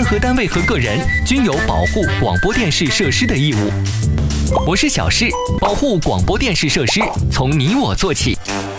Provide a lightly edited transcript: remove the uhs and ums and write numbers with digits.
何单位和个人均有保护广播电视设施的义务。我是小事，保护广播电视设施从你我做起。